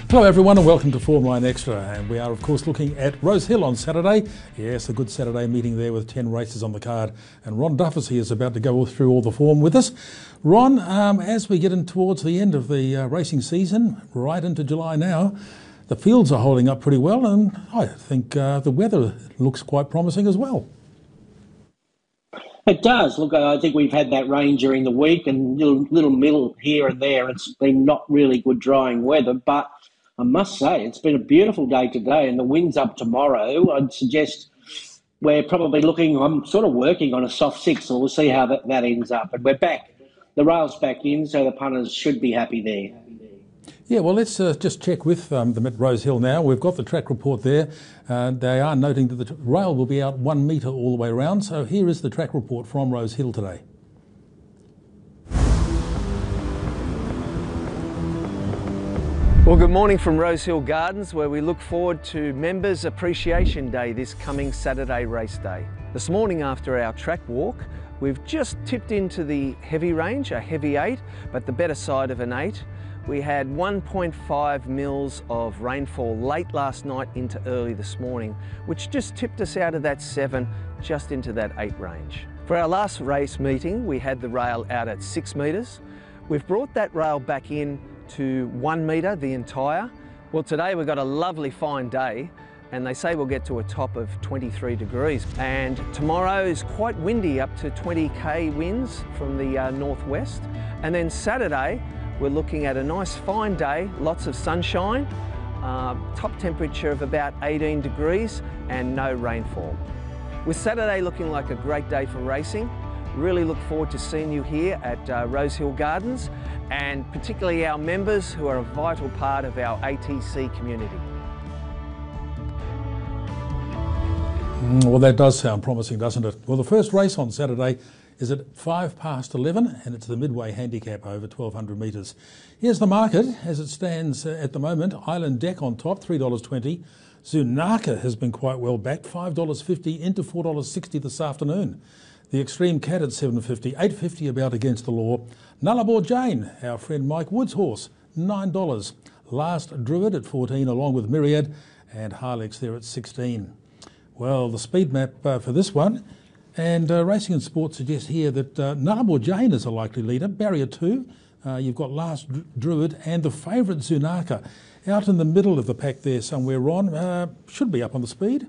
Hello everyone and welcome to Form Line Extra, and we are of course looking at Rose Hill on Saturday. Yes, a good Saturday meeting there with 10 races on the card, and Ron Duffus here is about to go through all the form with us. Ron, as we get in towards the end of the racing season, right into July now, the fields are holding up pretty well, and I think the weather looks quite promising as well. It does. Look, I think we've had that rain during the week and little middle here and there. It's been not really good drying weather, but I must say it's been a beautiful day today, and the wind's up tomorrow. I'd suggest we're probably looking, I'm sort of working on a soft six, so we'll see how that ends up. And we're back. The rail's back in, so the punters should be happy there. Yeah, well, let's just check with them at Rose Hill now. We've got the track report there. They are noting that the rail will be out 1 metre all the way around. So here is the track report from Rose Hill today. Well, good morning from Rose Hill Gardens, where we look forward to Members Appreciation Day this coming Saturday race day. This morning after our track walk, we've just tipped into the heavy range, a heavy 8, but the better side of an 8. We had 1.5 mils of rainfall late last night into early this morning, which just tipped us out of that 7 just into that 8 range. For our last race meeting, we had the rail out at 6 metres. We've brought that rail back in to 1 metre, the entire. Well, today we've got a lovely fine day, and they say we'll get to a top of 23 degrees. And tomorrow is quite windy, up to 20k winds from the northwest. And then Saturday, we're looking at a nice fine day, lots of sunshine, top temperature of about 18 degrees and no rainfall. With Saturday looking like a great day for racing, really look forward to seeing you here at Rose Hill Gardens, and particularly our members who are a vital part of our ATC community. Well, that does sound promising, doesn't it? Well, the first race on Saturday is at 11:05, and it's the Midway Handicap over 1,200 metres. Here's the market as it stands at the moment. Island Deck on top, $3.20. Zunaka has been quite well backed, $5.50 into $4.60 this afternoon. The Extreme Cat at $7.50, $8.50 about Against the Law. Nullarbor Jane, our friend Mike Wood's horse, $9. Last Druid at $14, along with Myriad, and Harlex there at $16. Well, the speed map for this one, and Racing and Sport suggests here that Nullarbor Jane is a likely leader. Barrier 2, you've got Last Druid and the favourite Zunaka. Out in the middle of the pack there somewhere, Ron, should be up on the speed.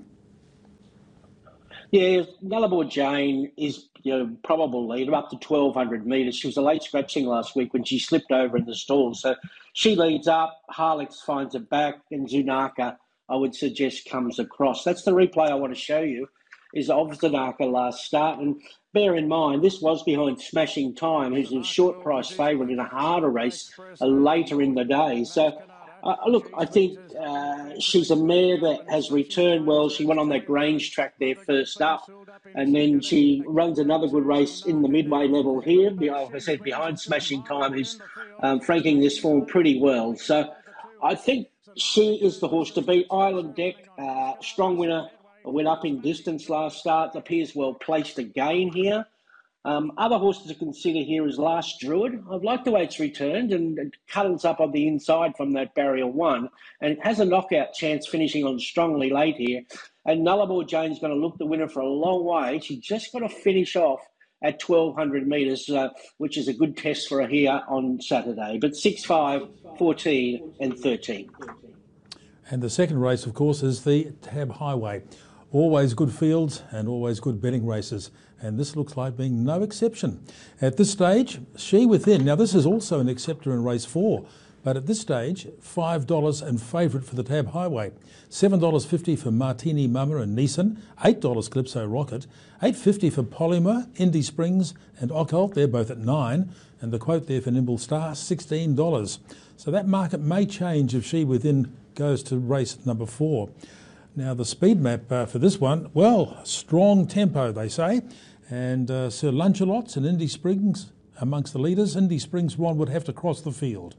Yeah, Nullarbor Jane is probable leader up to 1,200 metres. She was a late scratching last week when she slipped over in the stall. So she leads up, Harlex finds it back, and Zunaka, I would suggest, comes across. That's the replay I want to show you, is of Zunaka last start. And bear in mind, this was behind Smashing Time, who's a short price favourite in a harder race later in the day. So, look, I think she's a mare that has returned well. She went on that Grange track there first up, and then she runs another good race in the midway level here, like I said, behind Smashing Time, who's franking this form pretty well. So I think she is the horse to beat. Island Deck, strong winner, went up in distance last start, appears well placed again here. Other horses to consider here is Last Druid. I've liked the way it's returned, and it cuddles up on the inside from that barrier 1, and it has a knockout chance finishing on strongly late here. And Nullarbor Jane's going to look the winner for a long way. She's just got to finish off at 1,200 metres, which is a good test for her here on Saturday. But 6, 5, 14 and 13. And the second race, of course, is the Tab Highway. Always good fields and always good betting races, and this looks like being no exception. At this stage, She Within. Now, this is also an acceptor in race 4, but at this stage, $5 and favourite for the Tab Highway. $7.50 for Martini Mama and Neeson, $8 Calypso Rocket, $8.50 for Polymer, Indy Springs and Occult, they're both at $9, and the quote there for Nimble Star, $16. So that market may change if She Within goes to race number 4. Now, the speed map for this one, well, strong tempo, they say. And Sir Lunchalots and Indy Springs amongst the leaders. Indy Springs, Ron, would have to cross the field.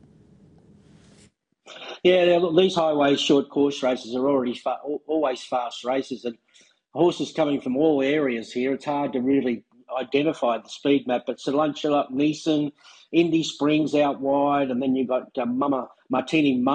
Yeah, these highway short course races are always fast races, and horses coming from all areas here. It's hard to really identify the speed map, but Sir Lunchalot, Neeson, Indy Springs out wide, and then you've got Martini